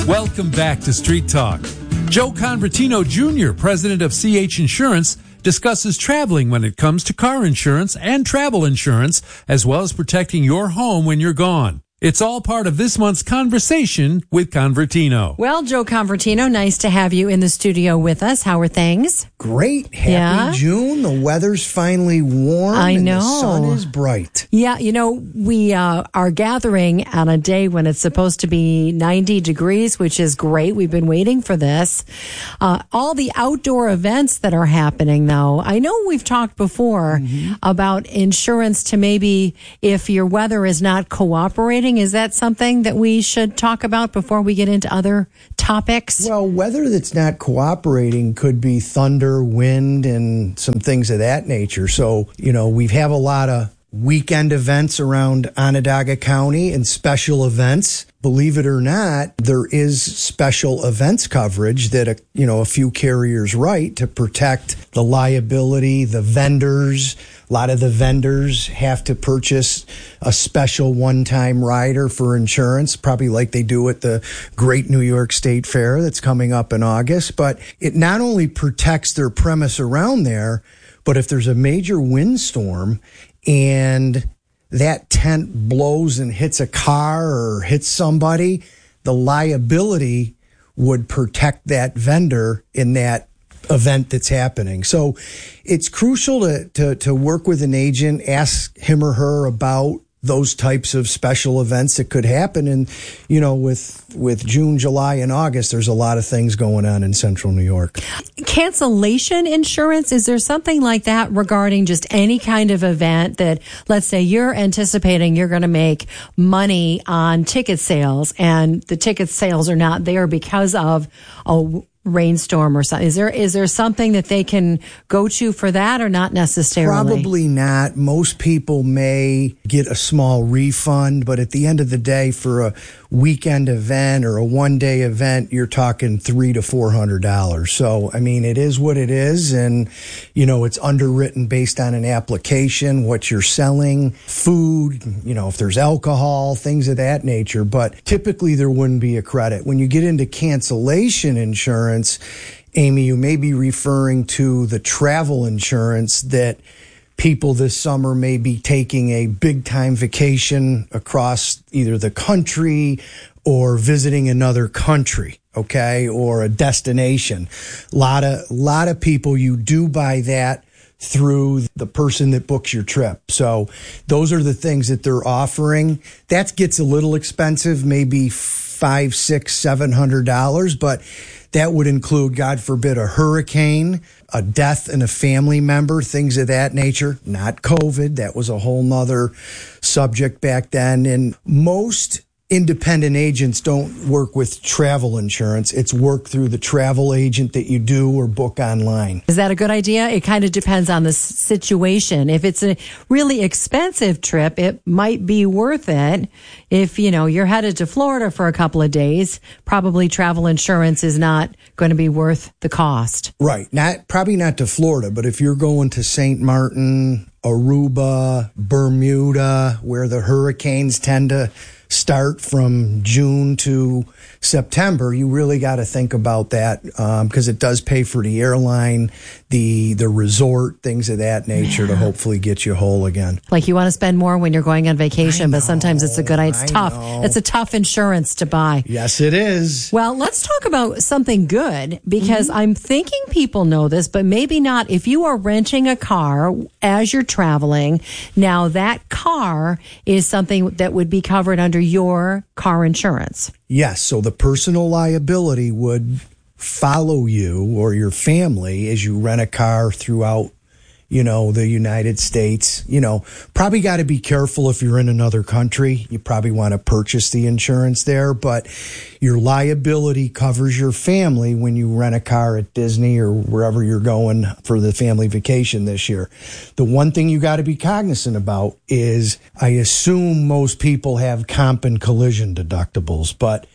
Welcome back to Street Talk. Joe Convertino Jr., president of CH Insurance, discusses traveling when it comes to car insurance and travel insurance, as well as protecting your home when you're gone. It's all part of this month's conversation with Convertino. Well, Joe Convertino, nice to have you in the studio with us. How are things? Great. Happy June. The weather's finally warm. And the sun is bright. Yeah, we are gathering on a day when it's supposed to be 90 degrees, which is great. We've been waiting for this. All the outdoor events that are happening, though. I know we've talked before about insurance to maybe if your weather is not cooperating. Is that something that we should talk about before we get into other topics? Well, weather that's not cooperating could be thunder, wind, and some things of that nature. So, we have a lot of weekend events around Onondaga County and special events. Believe it or not, there is special events coverage that, a few carriers write to protect the liability, the vendors. A lot of the vendors have to purchase a special one-time rider for insurance, probably like they do at the Great New York State Fair that's coming up in August. But it not only protects their premise around there, but if there's a major windstorm and that tent blows and hits a car or hits somebody, the liability would protect that vendor in that event that's happening. So it's crucial to work with an agent, ask him or her about those types of special events that could happen. And, with June, July, and August, there's a lot of things going on in central New York. Cancellation insurance, is there something like that regarding just any kind of event that, let's say you're anticipating you're going to make money on ticket sales and the ticket sales are not there because of a rainstorm or something? Is there something that they can go to for that or not necessarily? Probably not. Most people may get a small refund, but at the end of the day, for a weekend event or a one-day event, you're talking $300 to $400. So, it is what it is. And, it's underwritten based on an application, what you're selling, food, if there's alcohol, things of that nature. But typically there wouldn't be a credit. When you get into cancellation insurance, Amy, you may be referring to the travel insurance that people this summer may be taking a big time vacation across either the country or visiting another country, okay, or a destination. A lot of people, you do buy that through the person that books your trip. So those are the things that they're offering. That gets a little expensive, maybe $500, $600, $700, but that would include, God forbid, a hurricane, a death in a family member, things of that nature. Not COVID. That was a whole nother subject back then. And most independent agents don't work with travel insurance. It's work through the travel agent that you do or book online. Is that a good idea? It kind of depends on the situation. If it's a really expensive trip, it might be worth it. If, you're headed to Florida for a couple of days, probably travel insurance is not going to be worth the cost. Right. Probably not to Florida, but if you're going to St. Martin, Aruba, Bermuda, where the hurricanes tend to start from June to September, you really got to think about that because it does pay for the airline, the resort, things of that nature to hopefully get you whole again. Like you want to spend more when you're going on vacation, but sometimes it's a good idea. It's tough. It's a tough insurance to buy. Yes, it is. Well, let's talk about something good because I'm thinking people know this, but maybe not. If you are renting a car as you're traveling, now that car is something that would be covered under your car insurance. Yes. So the personal liability would follow you or your family as you rent a car throughout, the United States. Probably got to be careful if you're in another country. You probably want to purchase the insurance there, but your liability covers your family when you rent a car at Disney or wherever you're going for the family vacation this year. The one thing you got to be cognizant about is I assume most people have comp and collision deductibles, but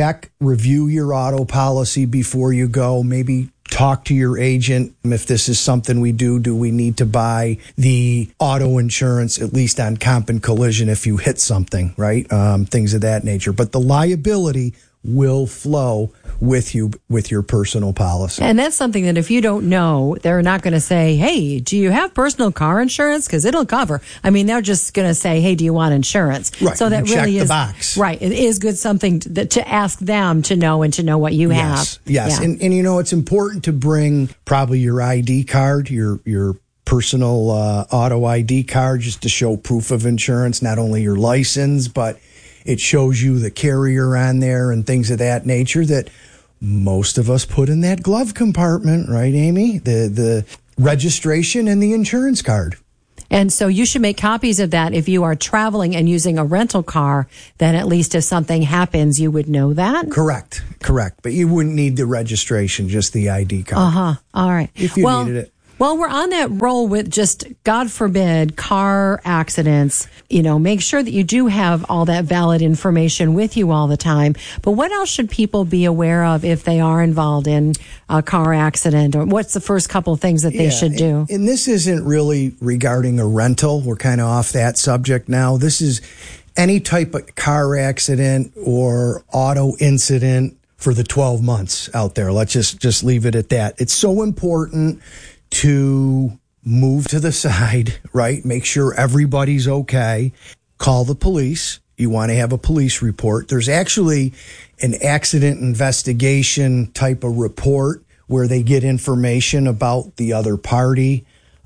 review your auto policy before you go. Maybe talk to your agent. If this is something we do we need to buy the auto insurance, at least on comp and collision if you hit something, right? Things of that nature. But the liability will flow with you with your personal policy. And that's something that if you don't know, they're not going to say, hey, do you have personal car insurance? Because it'll cover. I mean, they're just going to say, hey, do you want insurance? Right. So that you really check is the box. Right. It is good something to ask them to know and to know what you have. Yes. Yeah. And you know, it's important to bring probably your ID card, your personal auto ID card, just to show proof of insurance, not only your license, but it shows you the carrier on there and things of that nature that most of us put in that glove compartment, right, Amy? The registration and the insurance card. And so you should make copies of that if you are traveling and using a rental car. Then at least if something happens, you would know that. Correct. But you wouldn't need the registration, just the ID card. All right. If you needed it. Well, we're on that roll with just, God forbid, car accidents. You know, make sure that you do have all that valid information with you all the time. But what else should people be aware of if they are involved in a car accident? Or what's the first couple of things that they should do? And this isn't really regarding a rental. We're kind of off that subject now. This is any type of car accident or auto incident for the 12 months out there. Let's just leave it at that. It's so important to move to the side, right? Make sure everybody's okay. Call the police. You want to have a police report. There's actually an accident investigation type of report where they get information about the other party,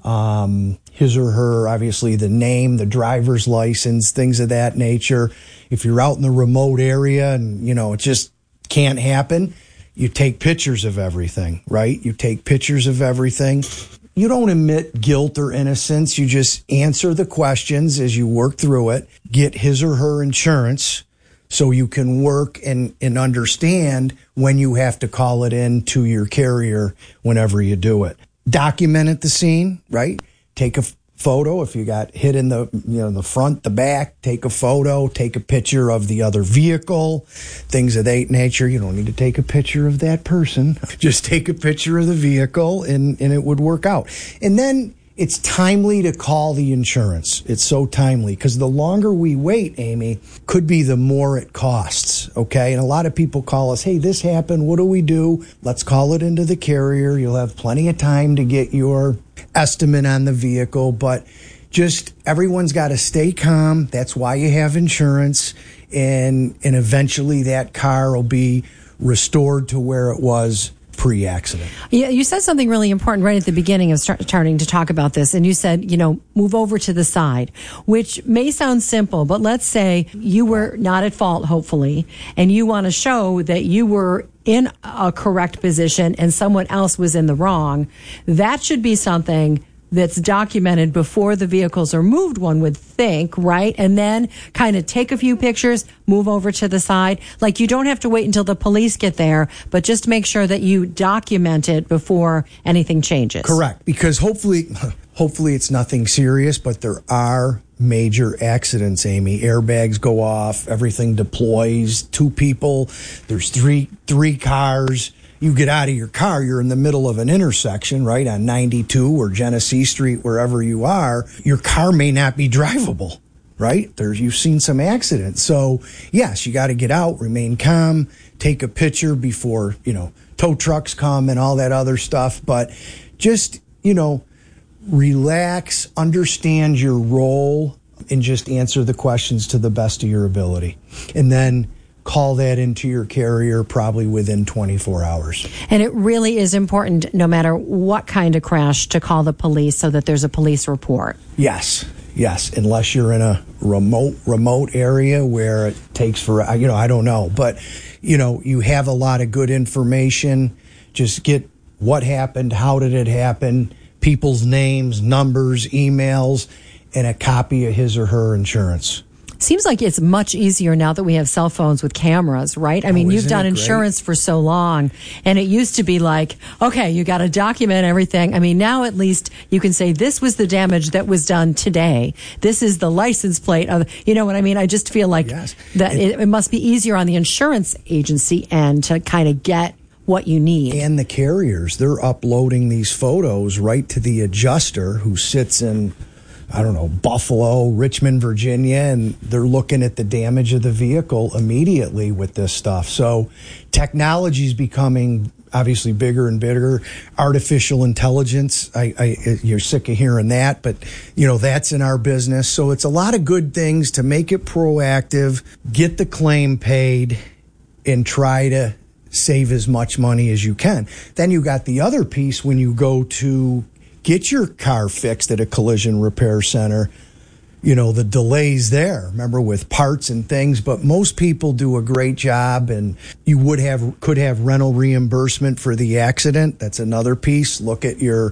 his or her, obviously the name, the driver's license, things of that nature. If you're out in the remote area and, you know, it just can't happen, you take pictures of everything, right? You take pictures of everything. You don't admit guilt or innocence. You just answer the questions as you work through it. Get his or her insurance so you can work and understand when you have to call it in to your carrier whenever you do it. Document at the scene, right? Take a photo. If you got hit in the front, the back, take a photo, take a picture of the other vehicle, things of that nature. You don't need to take a picture of that person. Just take a picture of the vehicle and it would work out. And then it's timely to call the insurance. It's so timely because the longer we wait, Amy, could be the more it costs. Okay. And a lot of people call us, hey, this happened. What do we do? Let's call it into the carrier. You'll have plenty of time to get your estimate on the vehicle, but just everyone's got to stay calm. That's why you have insurance, and eventually that car will be restored to where it was pre-accident. Yeah, you said something really important right at the beginning of starting to talk about this, and you said, move over to the side, which may sound simple, but let's say you were not at fault, hopefully, and you want to show that you were in a correct position and someone else was in the wrong. That should be something that's documented before the vehicles are moved, one would think, right? And then kind of take a few pictures, move over to the side. Like, you don't have to wait until the police get there, but just make sure that you document it before anything changes. Correct. Because hopefully it's nothing serious, but there are major accidents, Amy. Airbags go off, everything deploys, 2 people, there's three cars. You get out of your car, you're in the middle of an intersection, right, on 92 or Genesee Street, wherever you are. Your car may not be drivable, right? You've seen some accidents. So, yes, you got to get out, remain calm, take a picture before, tow trucks come and all that other stuff. But just, relax, understand your role, and just answer the questions to the best of your ability. And then call that into your carrier probably within 24 hours. And it really is important, no matter what kind of crash, to call the police so that there's a police report. Yes, unless you're in a remote area where it takes I don't know. But, you have a lot of good information. Just get what happened, how did it happen, people's names, numbers, emails, and a copy of his or her insurance. Seems like it's much easier now that we have cell phones with cameras, right? I mean, you've done insurance for so long, and it used to be like, okay, you got to document everything. I mean, now at least you can say, this was the damage that was done today. This is the license plate of, you know what I mean? I just feel like that it must be easier on the insurance agency end to kind of get what you need. And the carriers, they're uploading these photos right to the adjuster who sits in Buffalo, Richmond, Virginia, and they're looking at the damage of the vehicle immediately with this stuff. So technology is becoming obviously bigger and bigger. Artificial intelligence, you're sick of hearing that, but that's in our business. So it's a lot of good things to make it proactive, get the claim paid, and try to save as much money as you can. Then you got the other piece when you go to get your car fixed at a collision repair center, the delays there, remember, with parts and things, but most people do a great job, and you could have rental reimbursement for the accident. That's another piece. Look at your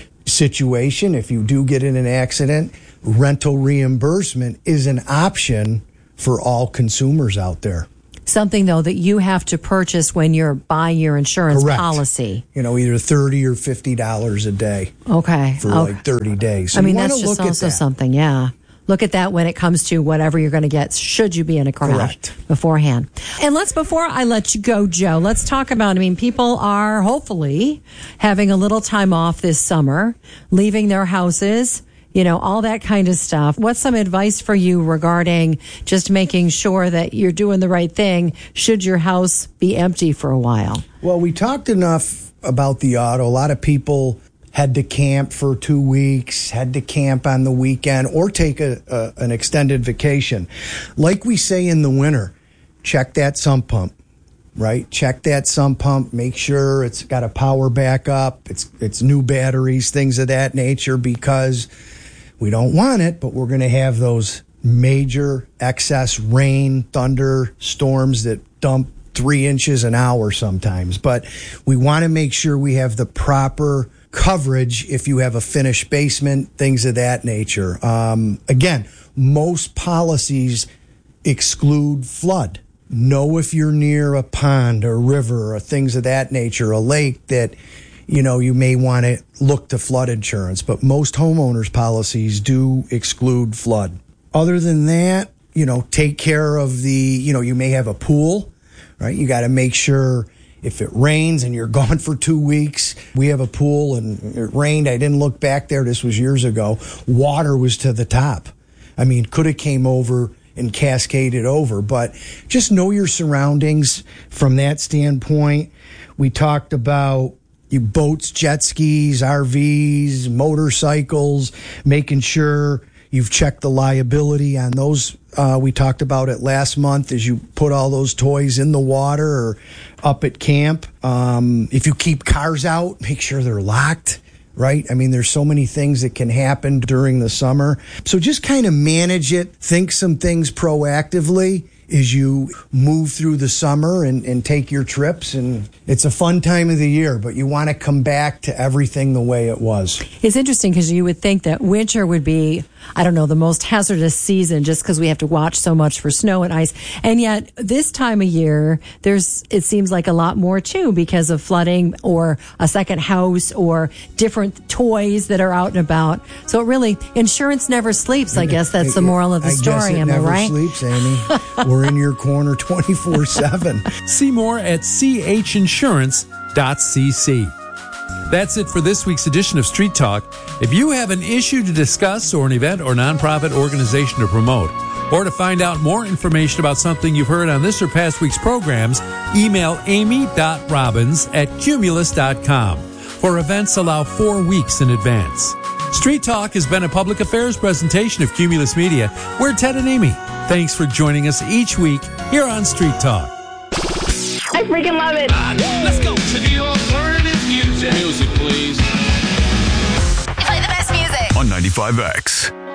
situation. If you do get in an accident, rental reimbursement is an option for all consumers out there. Something, though, that you have to purchase when you're buying your insurance policy. Either $30 or $50 a day. Okay. For like 30 days. So that's just also something, yeah. Look at that when it comes to whatever you're going to get, should you be in a crash beforehand. And before I let you go, Joe, let's talk about, people are hopefully having a little time off this summer, leaving their houses, all that kind of stuff. What's some advice for you regarding just making sure that you're doing the right thing should your house be empty for a while? Well, we talked enough about the auto. A lot of people had to camp for 2 weeks, had to camp on the weekend, or take an extended vacation. Like we say in the winter, check that sump pump. Right? Check that sump pump. Make sure it's got a power backup. It's new batteries, things of that nature, because we don't want it, but we're going to have those major excess rain, thunder storms that dump 3 inches an hour sometimes. But we want to make sure we have the proper coverage if you have a finished basement, things of that nature. Again, most policies exclude flood. Know if you're near a pond or river or things of that nature, a lake, that you may want to look to flood insurance, but most homeowners policies do exclude flood. Other than that, take care of you may have a pool, right? You got to make sure if it rains and you're gone for 2 weeks, we have a pool and it rained. I didn't look back there. This was years ago. Water was to the top. Could have came over and cascaded over, but just know your surroundings from that standpoint. We talked about boats, jet skis, RVs, motorcycles, making sure you've checked the liability on those. We talked about it last month as you put all those toys in the water or up at camp. If you keep cars out, make sure they're locked. Right? There's so many things that can happen during the summer. So just kind of manage it. Think some things proactively as you move through the summer and take your trips. And it's a fun time of the year, but you want to come back to everything the way it was. It's interesting because you would think that winter would be, the most hazardous season just because we have to watch so much for snow and ice. And yet this time of year, it seems like a lot more too because of flooding or a second house or different toys that are out and about. So really, insurance never sleeps. I guess that's the moral of the story. Am I right? Never sleeps, Amy. We're in your corner 24/7. See more at chinsurance.cc. That's it for this week's edition of Street Talk. If you have an issue to discuss or an event or nonprofit organization to promote, or to find out more information about something you've heard on this or past week's programs, email amy.robbins@cumulus.com. For events, allow 4 weeks in advance. Street Talk has been a public affairs presentation of Cumulus Media. We're Ted and Amy. Thanks for joining us each week here on Street Talk. I freaking love it. Let's go to the alternative music. Music, please. Play the best music. On 95X.